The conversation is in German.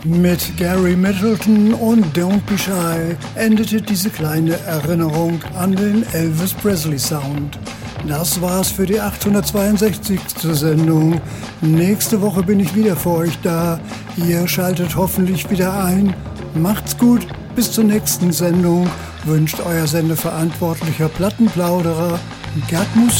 Mit Gary Middleton und Don't Be Shy endete diese kleine Erinnerung an den Elvis Presley Sound. Das war's für die 862. Sendung. Nächste Woche bin ich wieder für euch da. Ihr schaltet hoffentlich wieder ein. Macht's gut, bis zur nächsten Sendung. Wünscht euer Sendeverantwortlicher Plattenplauderer Gerd Muß.